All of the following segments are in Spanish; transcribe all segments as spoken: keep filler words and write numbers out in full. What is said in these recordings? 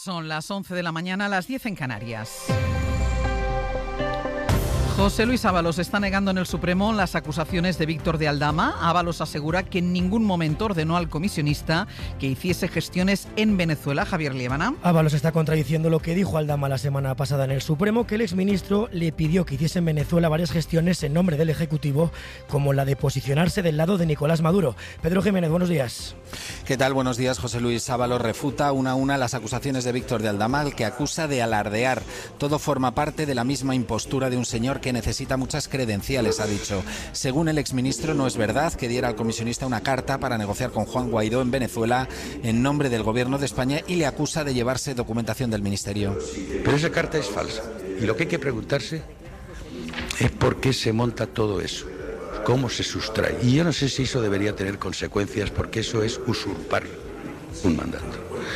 Son las once de la mañana, las diez en Canarias. José Luis Ábalos está negando en el Supremo las acusaciones de Víctor de Aldama. Ábalos asegura que en ningún momento ordenó al comisionista que hiciese gestiones en Venezuela. Javier Liébana. Ábalos está contradiciendo lo que dijo Aldama la semana pasada en el Supremo, que el exministro le pidió que hiciese en Venezuela varias gestiones en nombre del Ejecutivo, como la de posicionarse del lado de Nicolás Maduro. Pedro Jiménez, buenos días. ¿Qué tal? Buenos días. José Luis Ábalos refuta una a una las acusaciones de Víctor de Aldama, al que acusa de alardear. Todo forma parte de la misma impostura de un señor que necesita muchas credenciales, ha dicho. Según el exministro, no es verdad que diera al comisionista una carta para negociar con Juan Guaidó en Venezuela en nombre del Gobierno de España, y le acusa de llevarse documentación del Ministerio. Pero esa carta es falsa. Y lo que hay que preguntarse es por qué se monta todo eso, cómo se sustrae. Y yo no sé si eso debería tener consecuencias, porque eso es usurpar un mandato.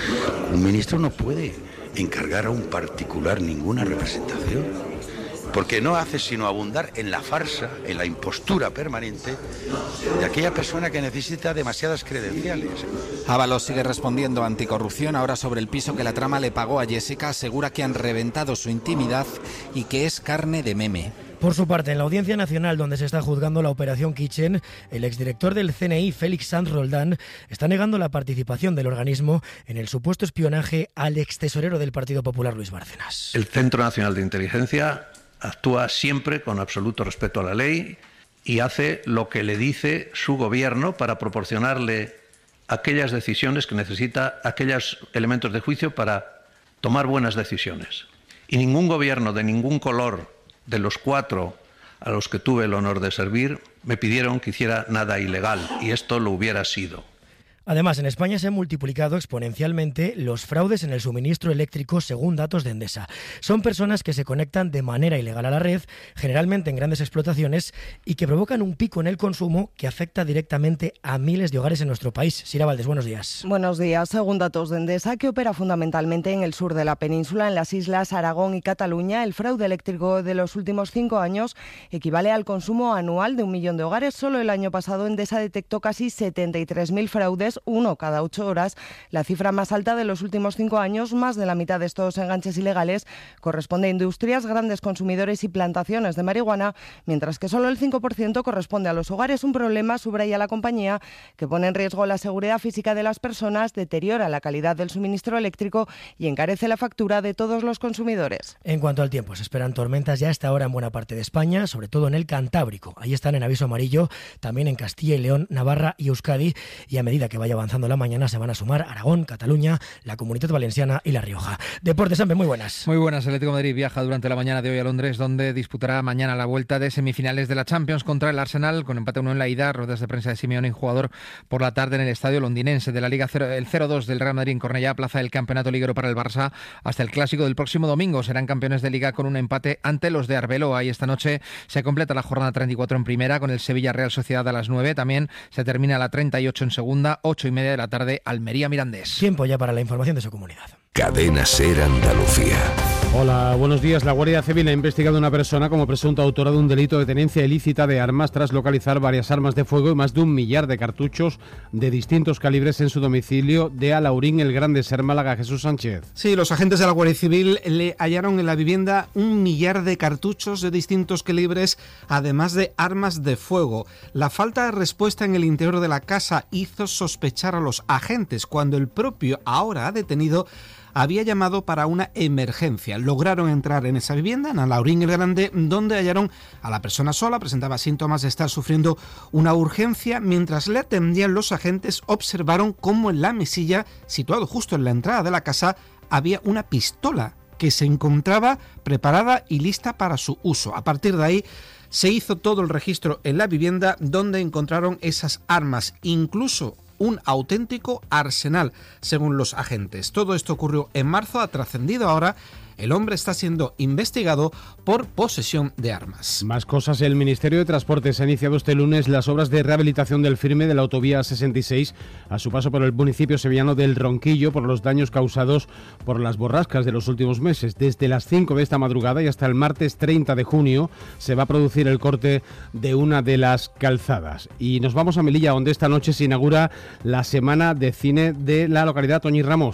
Un ministro no puede encargar a un particular ninguna representación, porque no hace sino abundar en la farsa, en la impostura permanente de aquella persona que necesita demasiadas credenciales. Ábalos sigue respondiendo a Anticorrupción, ahora sobre el piso que la trama le pagó a Jessica. Asegura que han reventado su intimidad y que es carne de meme. Por su parte, en la Audiencia Nacional, donde se está juzgando la Operación Kitchen, el exdirector del C N I, Félix Sanz Roldán, está negando la participación del organismo en el supuesto espionaje al extesorero del Partido Popular, Luis Bárcenas. El Centro Nacional de Inteligencia actúa siempre con absoluto respeto a la ley y hace lo que le dice su gobierno para proporcionarle aquellas decisiones que necesita, aquellos elementos de juicio para tomar buenas decisiones. Y ningún gobierno de ningún color de los cuatro a los que tuve el honor de servir me pidieron que hiciera nada ilegal, y esto lo hubiera sido. Además, en España se han multiplicado exponencialmente los fraudes en el suministro eléctrico, según datos de Endesa. Son personas que se conectan de manera ilegal a la red, generalmente en grandes explotaciones, y que provocan un pico en el consumo que afecta directamente a miles de hogares en nuestro país. Sira Valdés, buenos días. Buenos días. Según datos de Endesa, que opera fundamentalmente en el sur de la península, en las islas Aragón y Cataluña, el fraude eléctrico de los últimos cinco años equivale al consumo anual de un millón de hogares. Solo el año pasado Endesa detectó casi setenta y tres mil fraudes, uno cada ocho horas, la cifra más alta de los últimos cinco años. Más de la mitad de estos enganches ilegales corresponde a industrias, grandes consumidores y plantaciones de marihuana, mientras que solo el cinco por ciento corresponde a los hogares. Un problema, subraya la compañía, que pone en riesgo la seguridad física de las personas, deteriora la calidad del suministro eléctrico y encarece la factura de todos los consumidores. En cuanto al tiempo, se esperan tormentas ya a esta hora en buena parte de España, sobre todo en el Cantábrico. Ahí están en aviso amarillo, también en Castilla y León, Navarra y Euskadi, y a medida que vaya avanzando la mañana se van a sumar Aragón, Cataluña, la Comunidad Valenciana y La Rioja. Deportes, Ambe, muy buenas. Muy buenas. El Atlético de Madrid viaja durante la mañana de hoy a Londres, donde disputará mañana la vuelta de semifinales de la Champions contra el Arsenal, con empate uno en la ida, ruedas de prensa de Simeone y jugador por la tarde en el estadio londinense de la Liga. El cero dos del Real Madrid en Cornellá plaza el campeonato liguero para el Barça hasta el clásico del próximo domingo. Serán campeones de Liga con un empate ante los de Arbeloa, y esta noche se completa la jornada treinta y cuatro en primera con el Sevilla Real Sociedad a las nueve. También se termina la treinta y ocho en segunda, ocho y media de la tarde, Almería Mirandés. Tiempo ya para la información de su comunidad. Cadena SER Andalucía. Hola, buenos días. La Guardia Civil ha investigado a una persona como presunta autora de un delito de tenencia ilícita de armas tras localizar varias armas de fuego y más de un millar de cartuchos de distintos calibres en su domicilio de Alaurín, el Grande, Ser Málaga. Jesús Sánchez. Sí, los agentes de la Guardia Civil le hallaron en la vivienda un millar de cartuchos de distintos calibres, además de armas de fuego. La falta de respuesta en el interior de la casa hizo sospechar a los agentes, cuando el propio, ahora detenido, había llamado para una emergencia. Lograron entrar en esa vivienda, en Alaurín el Grande, donde hallaron a la persona sola. Presentaba síntomas de estar sufriendo una urgencia. Mientras le atendían, los agentes observaron cómo en la mesilla, situado justo en la entrada de la casa, había una pistola que se encontraba preparada y lista para su uso. A partir de ahí se hizo todo el registro en la vivienda, donde encontraron esas armas, incluso un auténtico arsenal, según los agentes. Todo esto ocurrió en marzo, ha trascendido ahora. El hombre está siendo investigado por posesión de armas. Más cosas. El Ministerio de Transportes ha iniciado este lunes las obras de rehabilitación del firme de la autovía sesenta y seis a su paso por el municipio sevillano del Ronquillo por los daños causados por las borrascas de los últimos meses. Desde las cinco de esta madrugada y hasta el martes treinta de junio se va a producir el corte de una de las calzadas. Y nos vamos a Melilla, donde esta noche se inaugura la Semana de Cine de la localidad. Toñi Ramos.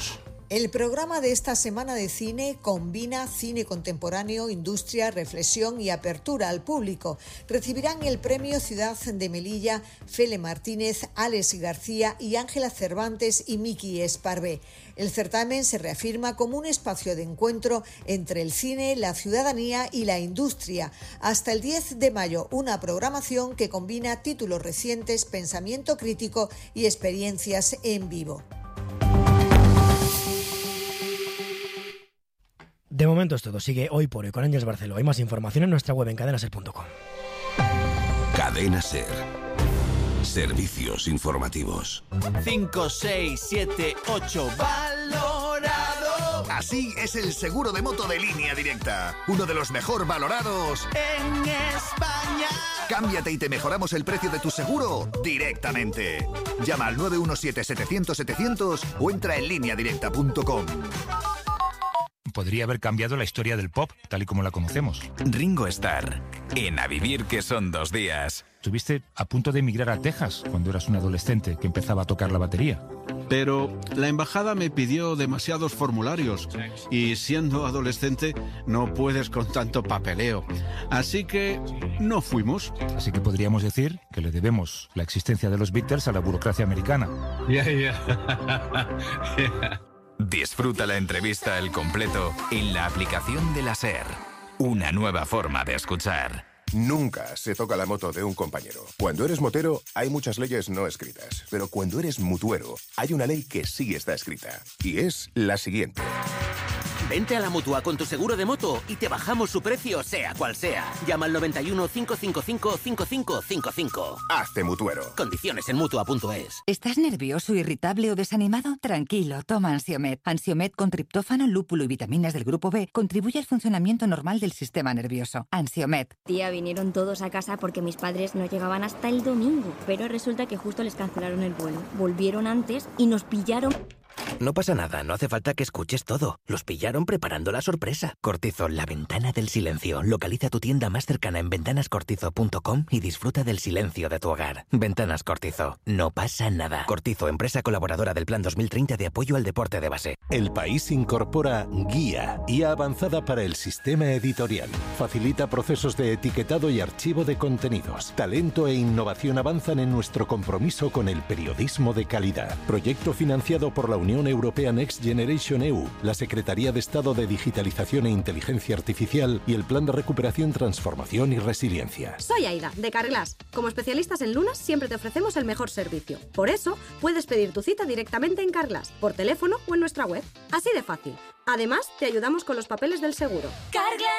El programa de esta semana de cine combina cine contemporáneo, industria, reflexión y apertura al público. Recibirán el premio Ciudad de Melilla Fele Martínez, Alex García y Ángela Cervantes y Miki Esparvé. El certamen se reafirma como un espacio de encuentro entre el cine, la ciudadanía y la industria. Hasta el diez de mayo, una programación que combina títulos recientes, pensamiento crítico y experiencias en vivo. De momento es todo. Sigue Hoy por Hoy con Ángeles Barceló. Hay más información en nuestra web en cadena ser punto com. Cadena Ser. Servicios informativos. cinco, seis, siete, ocho. ¡Valorado! Así es el seguro de moto de Línea Directa. Uno de los mejor valorados en España. Cámbiate y te mejoramos el precio de tu seguro directamente. Llama al nueve uno siete, setecientos, setecientos o entra en línea directa punto com. Podría haber cambiado la historia del pop, tal y como la conocemos. Ringo Starr, en A Vivir que son dos días. Estuviste a punto de emigrar a Texas cuando eras un adolescente que empezaba a tocar la batería. Pero la embajada me pidió demasiados formularios y siendo adolescente no puedes con tanto papeleo. Así que no fuimos. Así que podríamos decir que le debemos la existencia de los Beatles a la burocracia americana. Ya, ya. Disfruta la entrevista al completo en la aplicación de la SER. Una nueva forma de escuchar. Nunca se toca la moto de un compañero. Cuando eres motero, hay muchas leyes no escritas. Pero cuando eres mutuero, hay una ley que sí está escrita. Y es la siguiente. Vente a la Mutua con tu seguro de moto y te bajamos su precio, sea cual sea. Llama al noventa y uno, cinco cinco cinco, cinco cinco cinco cinco. Hazte mutuero. Condiciones en mutua punto es. ¿Estás nervioso, irritable o desanimado? Tranquilo, toma Ansiomed. Ansiomed con triptófano, lúpulo y vitaminas del grupo B contribuye al funcionamiento normal del sistema nervioso. Ansiomed. Tía, vinieron todos a casa porque mis padres no llegaban hasta el domingo. Pero resulta que justo les cancelaron el vuelo. Volvieron antes y nos pillaron... No pasa nada, no hace falta que escuches todo. Los pillaron preparando la sorpresa. Cortizo, la ventana del silencio. Localiza tu tienda más cercana en ventanas cortizo punto com y disfruta del silencio de tu hogar. Ventanas Cortizo, no pasa nada. Cortizo, empresa colaboradora del Plan dos mil treinta de apoyo al deporte de base. El País incorpora Guía, I A avanzada para el sistema editorial. Facilita procesos de etiquetado y archivo de contenidos. Talento e innovación avanzan en nuestro compromiso con el periodismo de calidad. Proyecto financiado por la Unión Europea Next Generation E U, la Secretaría de Estado de Digitalización e Inteligencia Artificial y el Plan de Recuperación, Transformación y Resiliencia. Soy Aida, de Carglass. Como especialistas en lunas, siempre te ofrecemos el mejor servicio. Por eso, puedes pedir tu cita directamente en Carglass, por teléfono o en nuestra web. Así de fácil. Además, te ayudamos con los papeles del seguro. Carglass